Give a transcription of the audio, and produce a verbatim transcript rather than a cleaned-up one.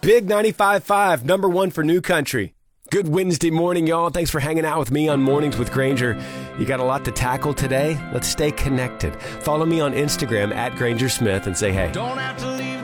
Big ninety-five point five, number one for New Country. Good Wednesday morning, y'all. Thanks for hanging out with me on Mornings with Granger. You got a lot to tackle today? Let's stay connected. Follow me on Instagram at Granger Smith and say hey. Don't have to leave